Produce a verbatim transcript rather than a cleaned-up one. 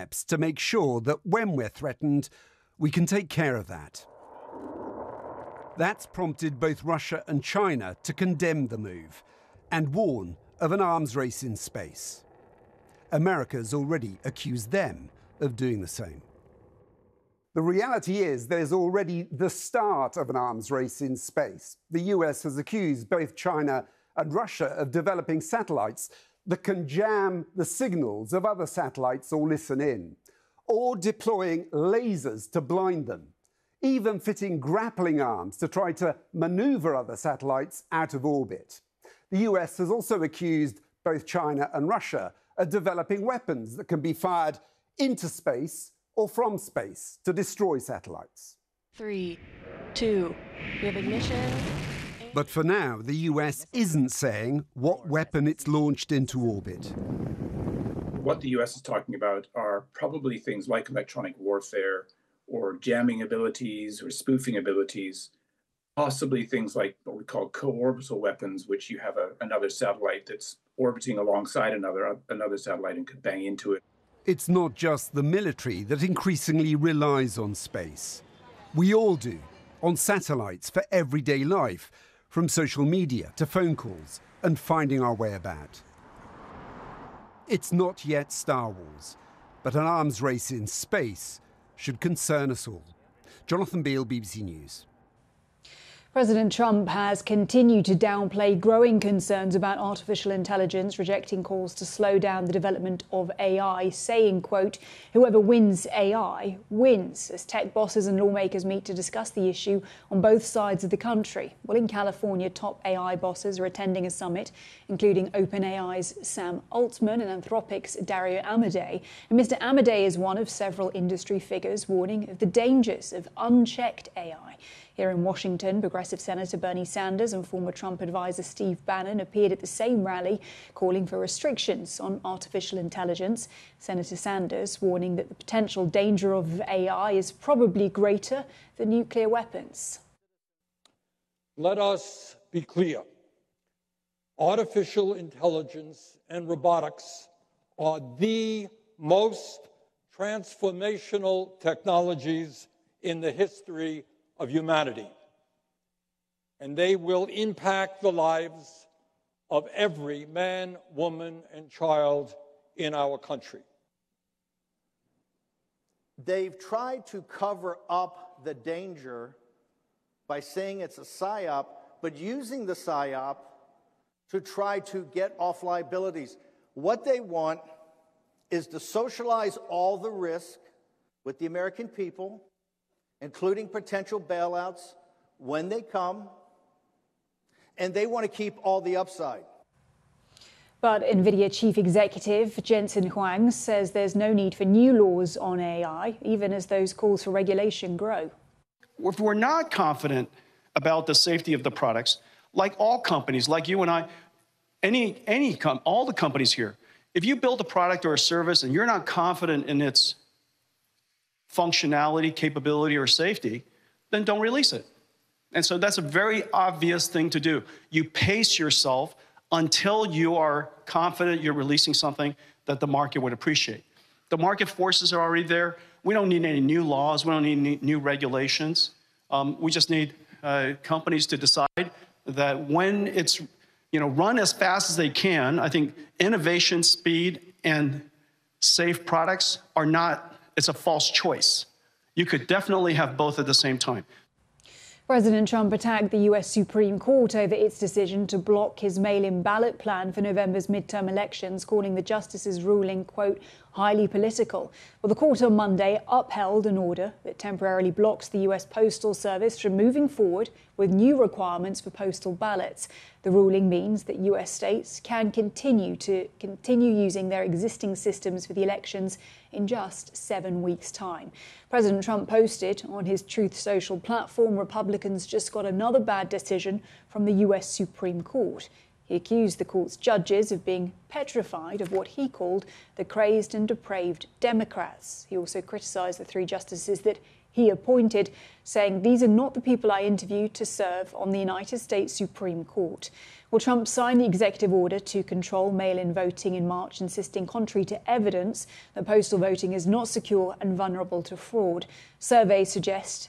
steps to make sure that when we're threatened, we can take care of that. That's prompted both Russia and China to condemn the move and warn of an arms race in space. America's already accused them of doing the same. The reality is there's already the start of an arms race in space. The U S has accused both China and Russia of developing satellites that can jam the signals of other satellites or listen in, or deploying lasers to blind them, even fitting grappling arms to try to maneuver other satellites out of orbit. The U S has also accused both China and Russia of developing weapons that can be fired into space or from space to destroy satellites. Three, two, we have ignition. But for now, the U S isn't saying what weapon it's launched into orbit. What the U S is talking about are probably things like electronic warfare or jamming abilities or spoofing abilities, possibly things like what we call co-orbital weapons, which you have a, another satellite that's orbiting alongside another, another satellite and could bang into it. It's not just the military that increasingly relies on space. We all do, on satellites for everyday life, from social media to phone calls and finding our way about. It's not yet Star Wars, but an arms race in space should concern us all. Jonathan Beale, B B C News. President Trump has continued to downplay growing concerns about artificial intelligence, rejecting calls to slow down the development of A I, saying, quote, whoever wins A I wins, as tech bosses and lawmakers meet to discuss the issue on both sides of the country. Well, in California, top A I bosses are attending a summit, including OpenAI's Sam Altman and Anthropic's Dario Amodei. And Mister Amodei is one of several industry figures warning of the dangers of unchecked A I. Here in Washington, Progressive Senator Bernie Sanders and former Trump advisor Steve Bannon appeared at the same rally, calling for restrictions on artificial intelligence. Senator Sanders warning that the potential danger of A I is probably greater than nuclear weapons. Let us be clear. Artificial intelligence and robotics are the most transformational technologies in the history of humanity, and they will impact the lives of every man, woman, and child in our country. They've tried to cover up the danger by saying it's a psyop, but using the psyop to try to get off liabilities. What they want is to socialize all the risk with the American people, including potential bailouts when they come, and they want to keep all the upside. But NVIDIA chief executive Jensen Huang says there's no need for new laws on A I, even as those calls for regulation grow. If we're not confident about the safety of the products, like all companies, like you and I, any, any com all the companies here, if you build a product or a service and you're not confident in its functionality, capability, or safety, then don't release it. And so that's a very obvious thing to do. You pace yourself until you are confident you're releasing something that the market would appreciate. The market forces are already there. We don't need any new laws. We don't need any new regulations. Um, we just need uh, companies to decide that when it's, you know, run as fast as they can. I think innovation, speed, and safe products are not, it's a false choice. You could definitely have both at the same time. President Trump attacked the U S Supreme Court over its decision to block his mail-in ballot plan for November's midterm elections, calling the justice's ruling, quote, highly political. Well, the court on Monday upheld an order that temporarily blocks the U S Postal Service from moving forward with new requirements for postal ballots. The ruling means that U S states can continue to continue using their existing systems for the elections in just seven weeks' time. President Trump posted on his Truth Social platform, Republicans just got another bad decision from the U S Supreme Court. He accused the court's judges of being petrified of what he called the crazed and depraved Democrats. He also criticized the three justices that he appointed, saying, "These are not the people I interviewed to serve on the United States Supreme Court." Well, Trump signed the executive order to control mail-in voting in March, insisting, contrary to evidence, that postal voting is not secure and vulnerable to fraud. Surveys suggest